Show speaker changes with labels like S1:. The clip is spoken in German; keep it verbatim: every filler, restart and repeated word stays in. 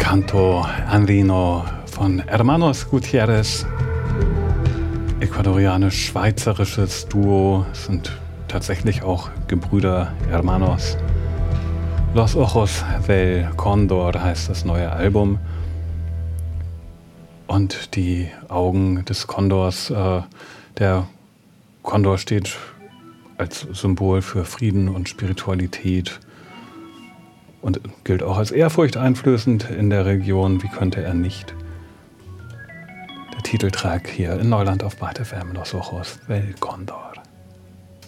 S1: Canto Andino von Hermanos Gutierrez. Ecuadorianisch-schweizerisches Duo, sind tatsächlich auch Gebrüder Hermanos. Los Ojos del Cóndor heißt das neue Album. Und die Augen des Kondors, äh, der Kondor steht als Symbol für Frieden und Spiritualität und gilt auch als ehrfurchteinflößend in der Region. Wie könnte er nicht? Der Titeltrack hier in Neuland auf Byte F M, Los Ojos del Cóndor.